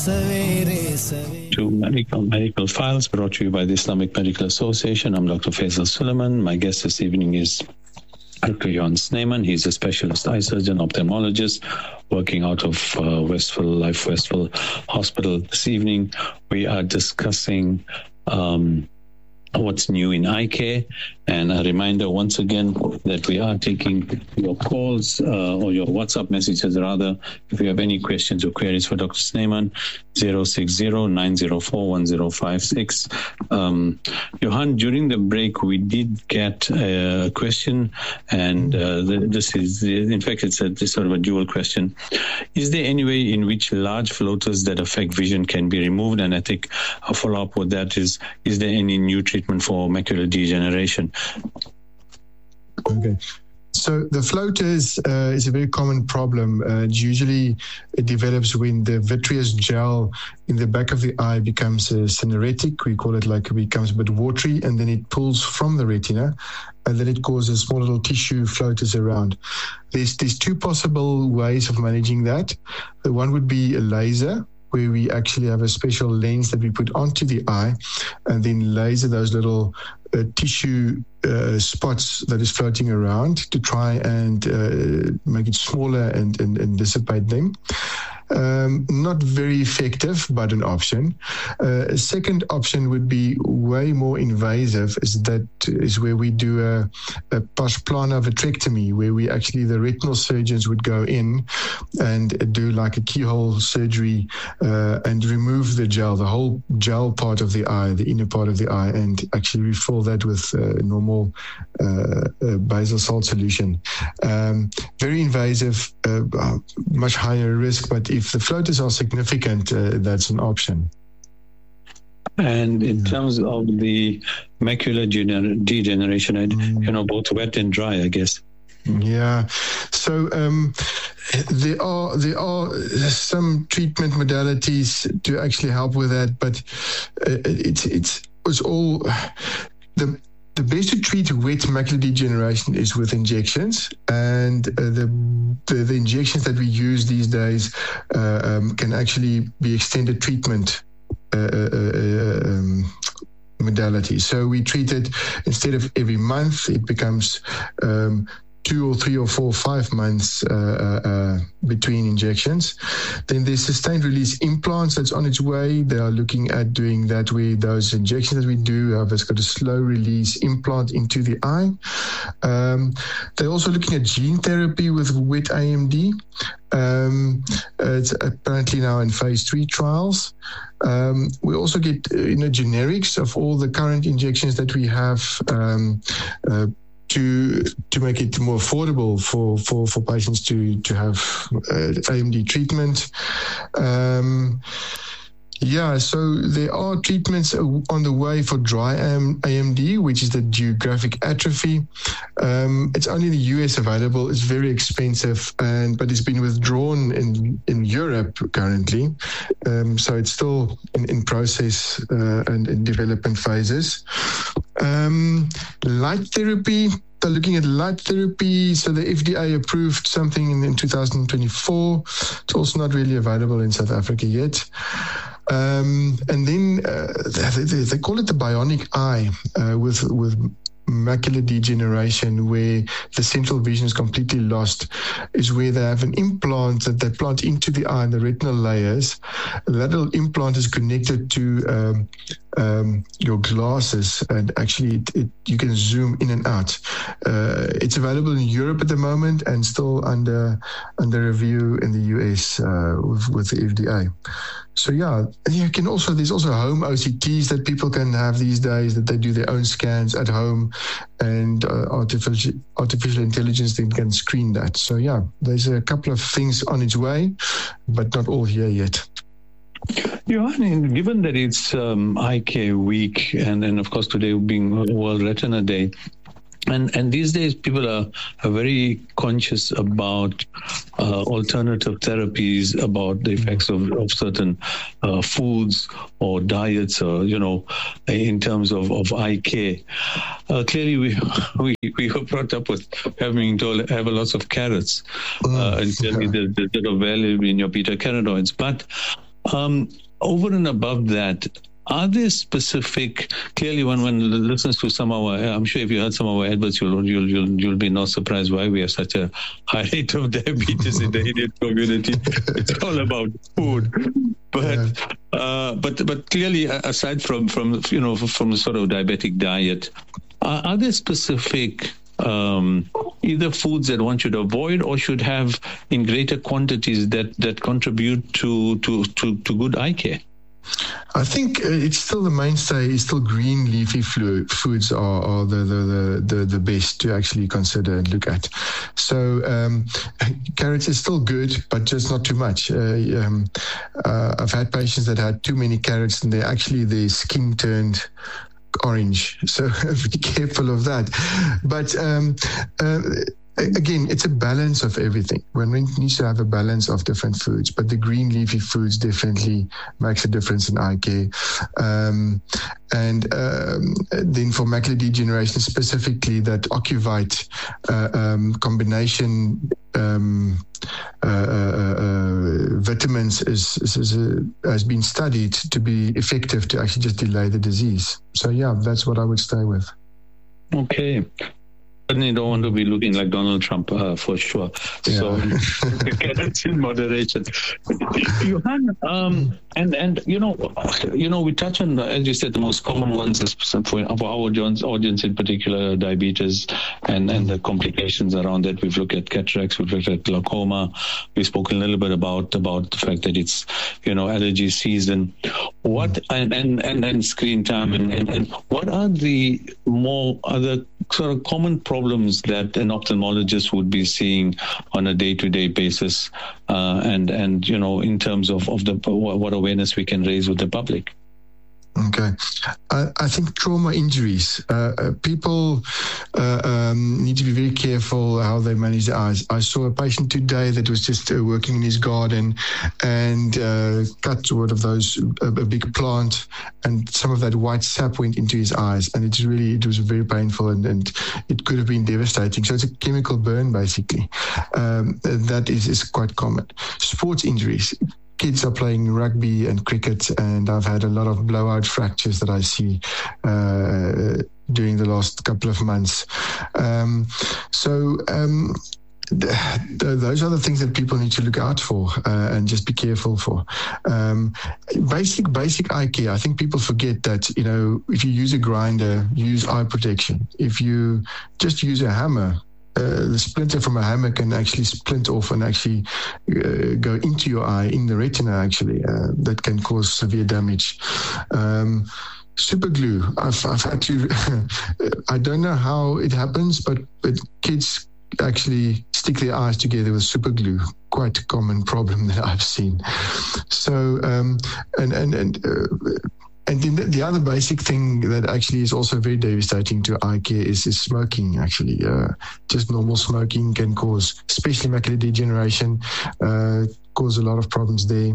To Medical Files, brought to you by the Islamic Medical Association. I'm Dr. Faisal Suleiman. My guest this evening is Dr. Johan Snyman. He's a specialist eye surgeon, ophthalmologist, working out of Life Westville Hospital. This evening, we are discussing what's new in eye care. And a reminder once again that we are taking your calls or your WhatsApp messages rather. If you have any questions or queries for Dr. Snyman, 060-904-1056. Johan, during the break, we did get a question, and this is, in fact, it's sort of a dual question. Is there any way in which large floaters that affect vision can be removed? And I think a follow-up with that is there any new treatment for macular degeneration? Okay. So the floaters is a very common problem. Usually it develops when the vitreous gel in the back of the eye becomes syneretic. We call it becomes a bit watery, and then it pulls from the retina, and then it causes small little tissue floaters around. There's two possible ways of managing that. The one would be a laser, where we actually have a special lens that we put onto the eye and then laser those little tissue spots that is floating around to try and make it smaller and dissipate them. Not very effective, but an option. A second option would be way more invasive, is where we do a postplanar vitrectomy, where the retinal surgeons would go in and do like a keyhole surgery and remove the gel, the whole gel part of the eye, the inner part of the eye, and actually refill that with normal basal salt solution. Very invasive, much higher risk, but if the floaters are significant, that's an option. And in terms of the macular degeneration, both wet and dry, I guess. Yeah. So there are some treatment modalities to actually help with that, but it's all the best to treat wet macular degeneration is with injections, and the injections that we use these days can actually be extended treatment modality. So we treat it instead of every month, it becomes 2 or 3 or 4 or 5 months between injections. Then there's sustained release implants that's on its way. They are looking at doing that with those injections that we do. It's got a slow release implant into the eye. They're also looking at gene therapy with wet AMD. It's apparently now in phase 3 trials. We also get generics of all the current injections that we have to make it more affordable for patients to have AMD treatment. So there are treatments on the way for dry AMD, which is the geographic atrophy. It's only in the US available. It's very expensive, but it's been withdrawn in Europe currently. So it's still in process and in development phases. Light therapy. They're looking at light therapy. So the FDA approved something in 2024. It's also not really available in South Africa yet. And then they call it the bionic eye with macular degeneration, where the central vision is completely lost, is where they have an implant that they plant into the eye, the retinal layers. That little implant is connected to your glasses, and actually you can zoom in and out. It's available in Europe at the moment and still under review in the US with the FDA. So there's also home OCTs that people can have these days, that they do their own scans at home, and artificial intelligence then can screen that. So there's a couple of things on its way, but not all here yet. Johan, given that it's Eye Care Week, and of course today being World Retina Day, and these days people are very conscious about alternative therapies, about the effects of certain foods or diets, or in terms of eye care. Clearly, we were brought up with having to have lots of carrots, and clearly there's a lot of value in your beta carotenoids, but Over and above that, are there specific? Clearly, when one listens to some of our, I'm sure if you heard some of our adverts, you'll be not surprised why we have such a high rate of diabetes in the Indian community. It's all about food, but clearly, aside from the sort of diabetic diet, are there specific either foods that one should avoid or should have in greater quantities that contribute to good eye care? I think it's still the mainstay. Is still green leafy foods are the best to actually consider and look at. So carrots is still good, but just not too much. I've had patients that had too many carrots and their skin turned orange. So be careful of that. But again, it's a balance of everything. One needs to have a balance of different foods, but the green leafy foods definitely makes a difference in eye care. And then for macular degeneration specifically, that Ocuvite combination vitamins has been studied to be effective to actually just delay the disease. So yeah, that's what I would stay with. Okay. Certainly don't want to be looking like Donald Trump for sure. Yeah. So that's in moderation. Johan, and we touch on, as you said, the most common ones for our audience in particular, diabetes and the complications around that. We've looked at cataracts, we've looked at glaucoma. We've spoken a little bit about the fact that it's allergy season. What and screen time and what are the more other sort of common problems that an ophthalmologist would be seeing on a day-to-day basis, and in terms of what awareness we can raise with the public? Okay. I think trauma injuries. People need to be very careful how they manage their eyes. I saw a patient today that was just working in his garden and cut one of those, a big plant, and some of that white sap went into his eyes, and it was very painful and it could have been devastating. So it's a chemical burn, basically. That is quite common. Sports injuries. Kids are playing rugby and cricket, and I've had a lot of blowout fractures that I see during the last couple of months. Those are the things that people need to look out for and just be careful for. Basic eye care. I think people forget that, if you use a grinder, use eye protection. If you just use a hammer, the splinter from a hammer can actually splint off and actually go into your eye, in the retina actually. That can cause severe damage. Super glue. I've had to, I don't know how it happens, but kids actually stick their eyes together with super glue. Quite a common problem that I've seen. So, and then the other basic thing that actually is also very devastating to eye care is smoking, actually. Just normal smoking can cause, especially macular degeneration, cause a lot of problems there.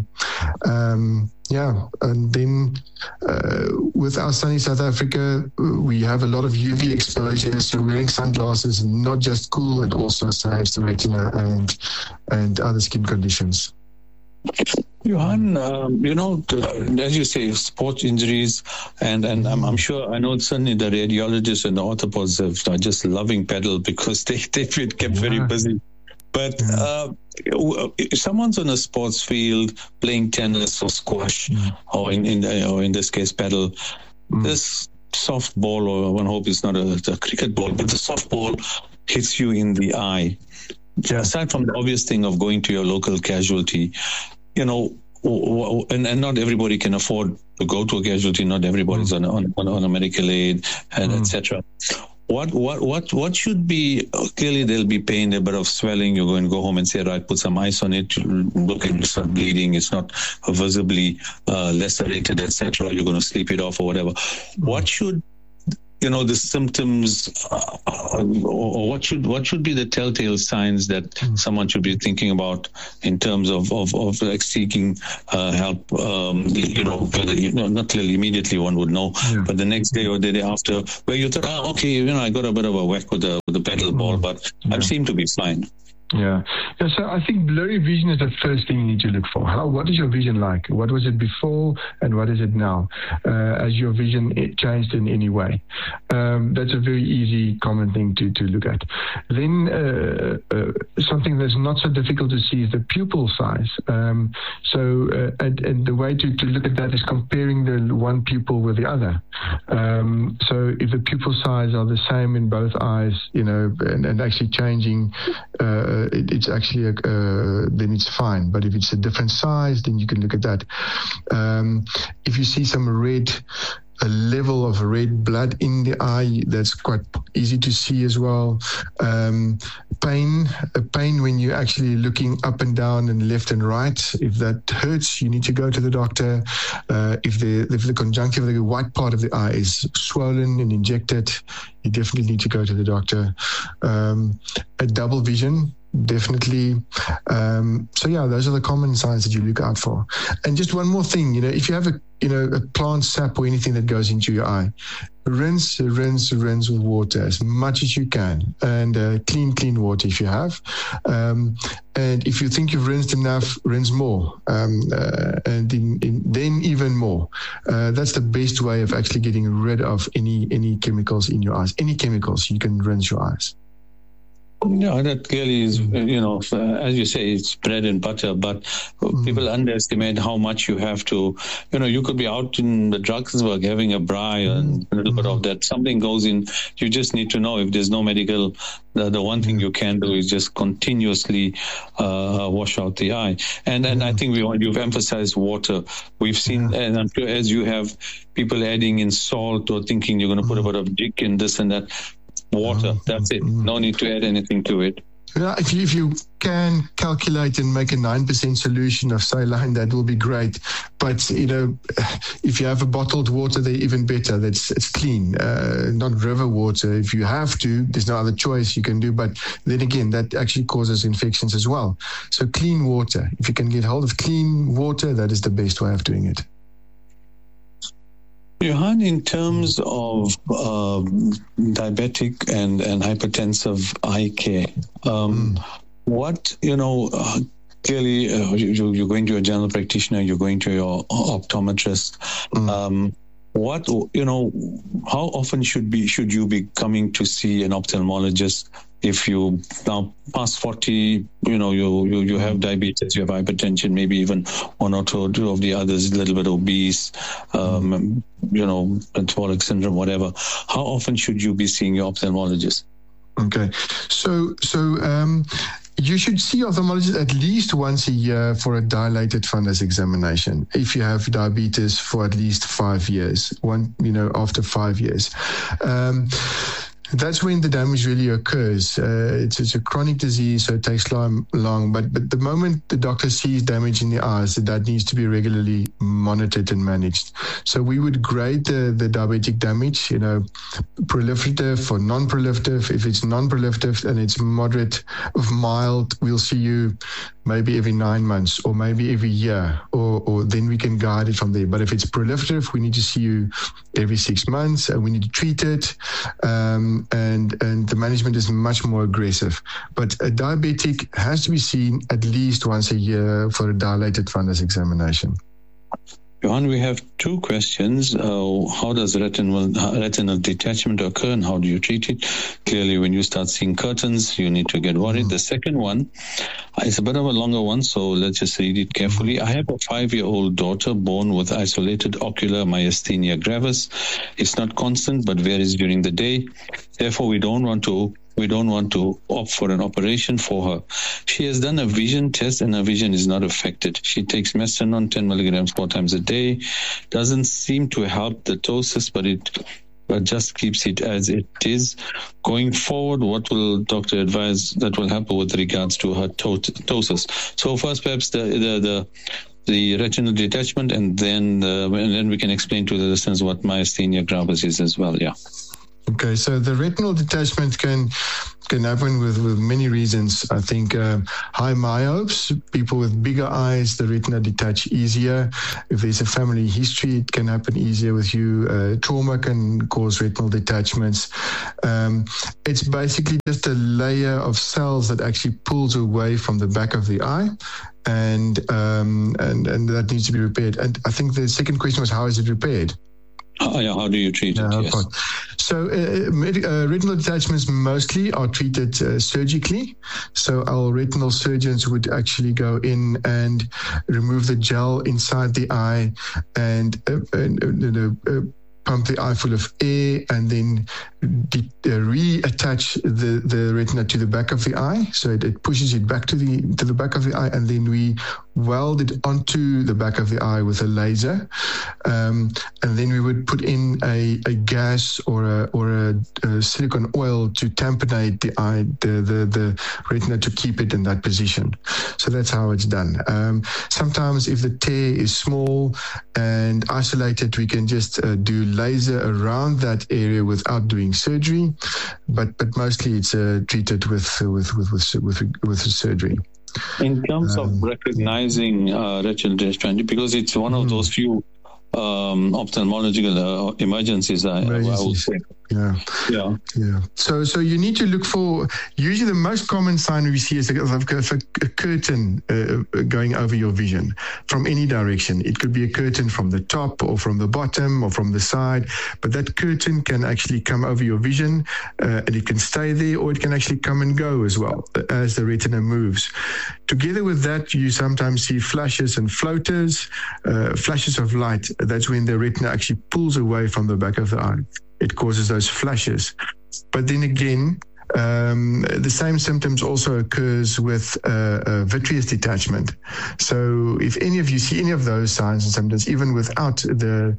And then with our sunny South Africa, we have a lot of UV exposure, so wearing sunglasses, not just cool, it also saves the retina and other skin conditions. Johan, as you say, sports injuries, and I'm sure, I know certainly the radiologists and the orthopods are just loving pedal because they've been kept very busy. But if someone's on a sports field playing tennis or squash, or in this case paddle, this softball, or one hope it's not a cricket ball, but the softball hits you in the eye. Aside from the obvious thing of going to your local casualty, and not everybody can afford to go to a casualty. Not everybody's on a medical aid, and etc. What should be, clearly there'll be pain, a bit of swelling. You're going to go home and say, right, put some ice on it. Look, it's not bleeding. It's not visibly lacerated, etc. You're going to sleep it off or whatever. What should the symptoms, or what should be the telltale signs that someone should be thinking about in terms of like seeking help? Not clearly immediately one would know, but the next day or the day after, where you thought, I got a bit of a whack with the pedal ball, but I seem to be fine. Yeah. So I think blurry vision is the first thing you need to look for. What is your vision like? What was it before and what is it now? Has your vision changed in any way? That's a very easy, common thing to look at. Then something that's not so difficult to see is the pupil size. And the way to look at that is comparing the one pupil with the other. So if the pupil size are the same in both eyes, and actually changing, it's actually then it's fine. But if it's a different size, then you can look at that. If you see some a level of red blood in the eye, that's quite easy to see as well. Pain when you're actually looking up and down and left and right. If that hurts, you need to go to the doctor. If the conjunctiva, the white part of the eye, is swollen and injected, you definitely need to go to the doctor. A double vision, definitely. Those are the common signs that you look out for. And just one more thing, if you have a plant sap or anything that goes into your eye, rinse with water as much as you can, and clean water if you have. And if you think you've rinsed enough, rinse more, and then even more. That's the best way of actually getting rid of any chemicals in your eyes. Any chemicals, you can rinse your eyes. Yeah, that clearly is, as you say, it's bread and butter, but people underestimate how much you have to, you could be out in the Drakensberg having a braai and a little bit of that. Something goes in, you just need to know if there's no medical, the one thing you can do is just continuously wash out the eye. And I think you've emphasized water. We've seen, and I'm sure as you have people adding in salt or thinking you're going to put a bit of jik in this and that, water, that's it. No need to add anything to it. If you can calculate and make a 9% solution of saline, that will be great. But, if you have a bottled water, they're even better. It's clean, not river water. If you have to, there's no other choice you can do. But then again, that actually causes infections as well. So clean water. If you can get hold of clean water, that is the best way of doing it. Johan, in terms of diabetic and hypertensive eye care, what, clearly you're going to a general practitioner, you're going to your optometrist. How often should you be coming to see an ophthalmologist? If you now past 40, you have diabetes, you have hypertension, maybe even one or two of the others, a little bit obese, metabolic syndrome, whatever. How often should you be seeing your ophthalmologist? Okay, so you should see ophthalmologist at least once a year for a dilated fundus examination. If you have diabetes for at least 5 years, after 5 years. That's when the damage really occurs. It's a chronic disease, so it takes long. But the moment the doctor sees damage in the eyes, that needs to be regularly monitored and managed. So we would grade the diabetic damage, proliferative or non-proliferative. If it's non-proliferative and it's moderate or mild, we'll see you maybe every 9 months or maybe every year, or then we can guide it from there. But if it's proliferative, we need to see you every 6 months, and we need to treat it. And the management is much more aggressive. But a diabetic has to be seen at least once a year for a dilated fundus examination. Johan, we have 2 questions. How does retinal detachment occur and how do you treat it? Clearly, when you start seeing curtains, you need to get worried. The second one is a bit of a longer one, so let's just read it carefully. I have a 5-year-old daughter born with isolated ocular myasthenia gravis. It's not constant, but varies during the day. Therefore, we don't want to opt for an operation for her. She has done a vision test and her vision is not affected. She takes Mestinon 10 milligrams 4 times a day. Doesn't seem to help the ptosis, but just keeps it as it is. Going forward, what will doctor advise that will help with regards to her ptosis? So first, perhaps the retinal detachment, and then we can explain to the listeners what myasthenia gravis is as well. Yeah. Okay, so the retinal detachment can happen with many reasons. I think high myopes, people with bigger eyes, the retina detach easier. If there's a family history, it can happen easier with you. Trauma can cause retinal detachments. It's basically just a layer of cells that actually pulls away from the back of the eye. And that needs to be repaired. And I think the second question was, how is it repaired? How do you treat it? Yes. So retinal detachments mostly are treated surgically. So our retinal surgeons would actually go in and remove the gel inside the eye and pump the eye full of air and then reattach the retina to the back of the eye. So it pushes it back to the back of the eye, and then we weld it onto the back of the eye with a laser. And then we would put in a gas or a silicone oil to tamponade the eye, the retina, to keep it in that position. So that's how it's done. Sometimes if the tear is small and isolated, we can just do laser around that area without doing surgery, but mostly it's treated with surgery. In terms of recognizing retinal detachment, because it's one of those few ophthalmological emergencies, I would say. Yeah. So you need to look for, usually the most common sign we see is a curtain going over your vision from any direction. It could be a curtain from the top or from the bottom or from the side, but that curtain can actually come over your vision and it can stay there, or it can actually come and go as well as the retina moves. Together with that, you sometimes see flashes and floaters, flashes of light. That's when the retina actually pulls away from the back of the eye. It causes those flashes. But then again, the same symptoms also occurs with vitreous detachment. So if any of you see any of those signs and symptoms, even without the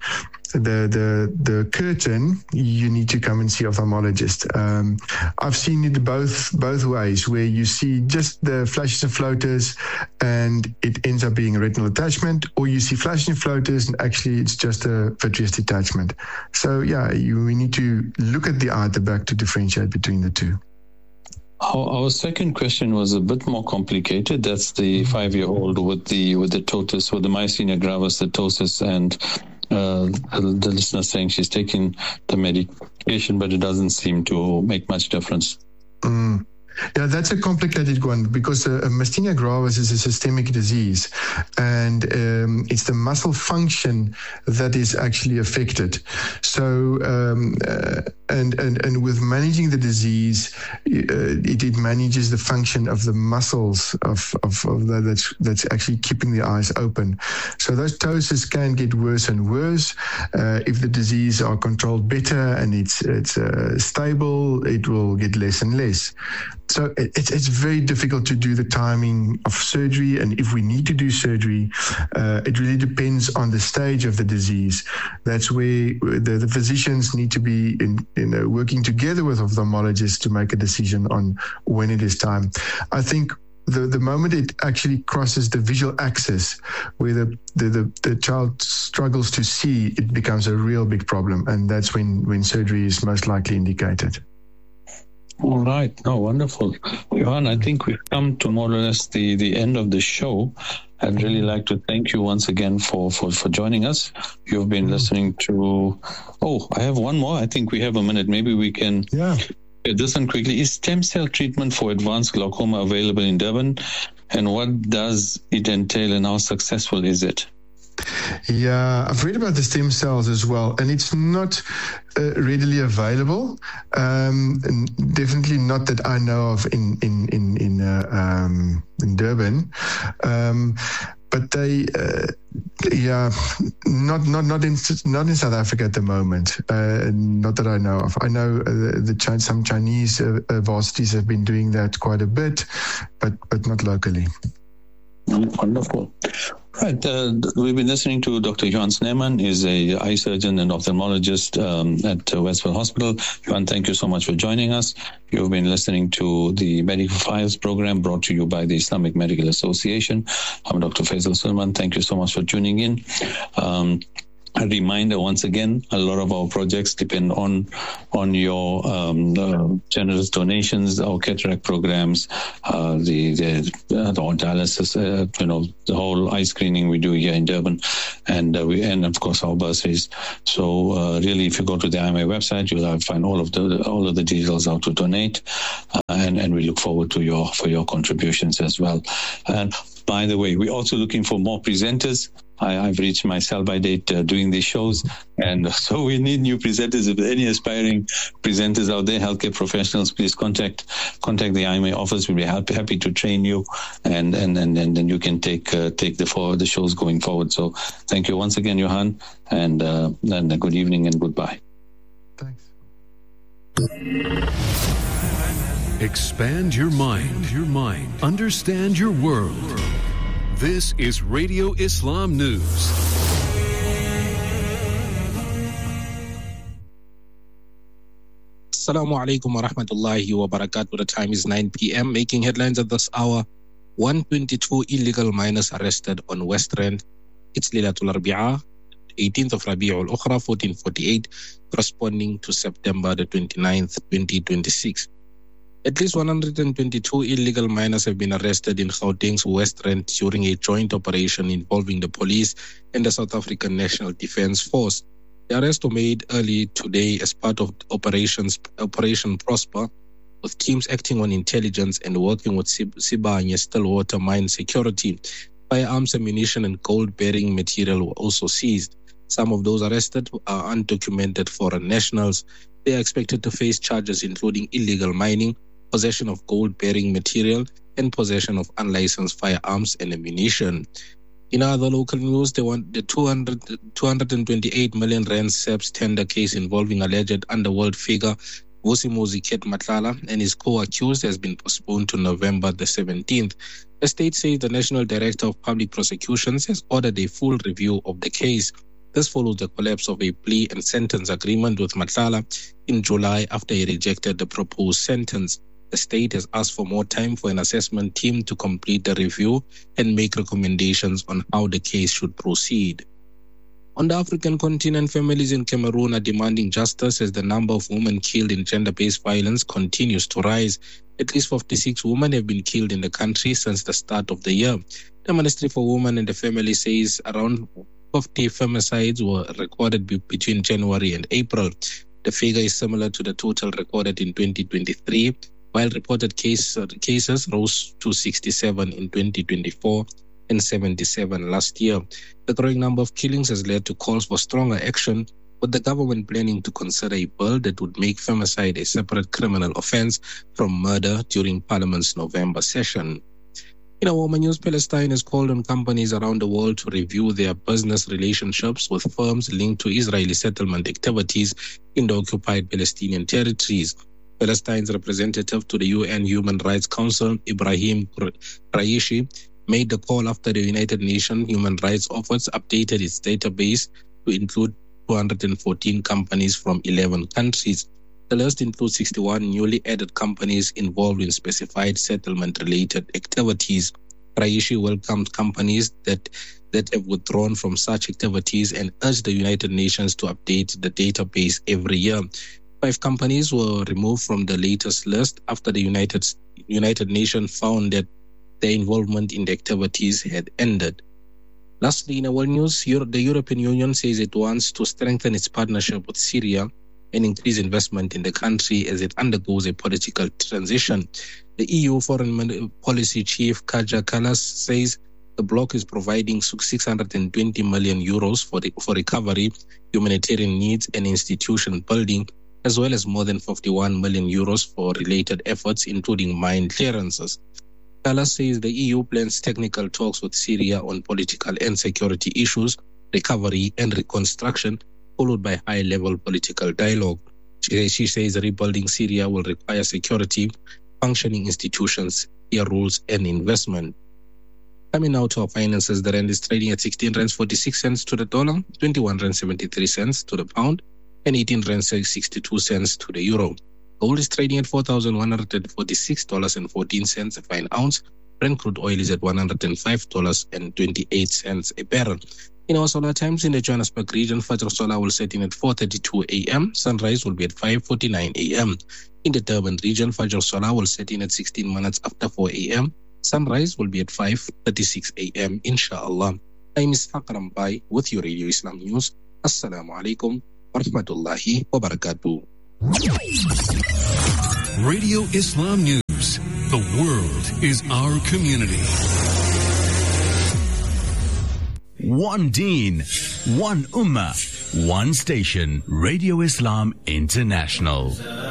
curtain, you need to come and see ophthalmologist. I've seen it both ways, where you see just the flashes and floaters and it ends up being a retinal detachment, or you see flashes and floaters and actually it's just a vitreous detachment. So we need to look at the eye at the back to differentiate between the two. Our second question was a bit more complicated. That's the 5-year-old with the ptosis, with the myasthenia gravis, the ptosis, and the listener saying she's taking the medication, but it doesn't seem to make much difference. Yeah, that's a complicated one, because myasthenia gravis is a systemic disease, and it's the muscle function that is actually affected. So, and with managing the disease, it manages the function of the muscles of that's actually keeping the eyes open. So those ptosis can get worse and worse. If the disease are controlled better and it's stable, it will get less and less. So it's very difficult to do the timing of surgery, and if we need to do surgery, it really depends on the stage of the disease. That's where the physicians need to be working together with ophthalmologists to make a decision on when it is time. I think the moment it actually crosses the visual axis, where the child struggles to see, it becomes a real big problem, and that's when surgery is most likely indicated. All right. Oh, wonderful. Johan, I think we've come to more or less the end of the show. I'd really like to thank you once again for joining us. You've been listening to... Oh, I have one more. I think we have a minute. Maybe we can... This one quickly. Is stem cell treatment for advanced glaucoma available in Durban? And what does it entail, and how successful is it? Yeah, I've read about the stem cells as well, and it's not readily available. And definitely not that I know of in Durban. But they, not in South Africa at the moment. Not that I know of. I know some Chinese varsities have been doing that quite a bit, but not locally. Wonderful. Right. We've been listening to Dr. Johan Snyman. He's an eye surgeon and ophthalmologist at Westfield Hospital. Johan, thank you so much for joining us. You've been listening to the Medical Files program brought to you by the Islamic Medical Association. I'm Dr. Faisal Suleiman. Thank you so much for tuning in. A reminder, once again, a lot of our projects depend on your generous donations, our cataract programs, the dialysis, the whole eye screening we do here in Durban, and of course our bursaries. So really, if you go to the IMA website, you'll find all of the details how to donate, and we look forward to your contributions as well. And by the way, we're also looking for more presenters. I've reached my sell-by date doing these shows, and so we need new presenters. If any aspiring presenters out there, healthcare professionals, please contact the IMA office. We'll be happy to train you, and then you can take the shows going forward. So thank you once again, Johan, and a good evening and goodbye. Thanks. Expand your mind. Understand your world. This is Radio Islam News. Assalamu alaikum wa rahmatullahi wa barakatuh. The time is 9 p.m. Making headlines at this hour. 122 illegal miners arrested on West Rand. It's Laylatul Arbi'a, 18th of Rabi'ul Ukhra, 1448, corresponding to September the 29th, 2026. At least 122 illegal miners have been arrested in Gauteng's West Rand during a joint operation involving the police and the South African National Defence Force. The arrests were made early today as part of Operation Prosper, with teams acting on intelligence and working with Sibanye Stillwater Mine Security. Firearms, ammunition, and gold-bearing material were also seized. Some of those arrested are undocumented foreign nationals. They are expected to face charges including illegal mining, possession of gold-bearing material, and possession of unlicensed firearms and ammunition. In other local news, the 228 million rand SAPS tender case involving alleged underworld figure Vusimuzi Ket Matlala and his co-accused has been postponed to November the 17th. The state says the National Director of Public Prosecutions has ordered a full review of the case. This follows the collapse of a plea and sentence agreement with Matlala in July after he rejected the proposed sentence. The state has asked for more time for an assessment team to complete the review and make recommendations on how the case should proceed. On the African continent, families in Cameroon are demanding justice as the number of women killed in gender-based violence continues to rise. At least 56 women have been killed in the country since the start of the year. The Ministry for Women and the Family says around 50 femicides were recorded between January and April. The figure is similar to the total recorded in 2023, while reported cases rose to 67 in 2024 and 77 last year. The growing number of killings has led to calls for stronger action, with the government planning to consider a bill that would make femicide a separate criminal offense from murder during Parliament's November session. In our woman news, Palestine has called on companies around the world to review their business relationships with firms linked to Israeli settlement activities in the occupied Palestinian territories. Palestine's representative to the UN Human Rights Council, Ibrahim Raishi, made the call after the United Nations Human Rights Office updated its database to include 214 companies from 11 countries. The list includes 61 newly added companies involved in specified settlement-related activities. Raishi welcomed companies that have withdrawn from such activities and urged the United Nations to update the database every year. 5 companies were removed from the latest list after the United Nations found that their involvement in the activities had ended. Lastly, in our world news, the European Union says it wants to strengthen its partnership with Syria and increase investment in the country as it undergoes a political transition. The EU Foreign Policy Chief Kaja Kallas says the bloc is providing 620 million euros for recovery, humanitarian needs and institution building, as well as more than 51 million euros for related efforts, including mine clearances. Kallas says the EU plans technical talks with Syria on political and security issues, recovery and reconstruction, followed by high-level political dialogue. She says rebuilding Syria will require security, functioning institutions, clear rules, and investment. Coming now to our finances, the rand is trading at 16 rands 46 cents to the dollar, 21 rands 73 cents to the pound, and 18 rands 62 cents to the euro. Gold is trading at $4,146.14 a fine ounce. Brent crude oil is at $105.28 a barrel. In our solar times in the Johannesburg region, Fajr Solar will set in at 4:32 a.m. Sunrise will be at 5:49 a.m. In the Durban region, Fajr Solar will set in at 16 minutes after 4 a.m. Sunrise will be at 5:36 a.m. Inshallah. I'm Ishaq Rampai with your Radio Islam News. Assalamu alaikum wa rahmatullahi wa barakatuh. Radio Islam News. The world is our community. One Deen, one Ummah, one station. Radio Islam International.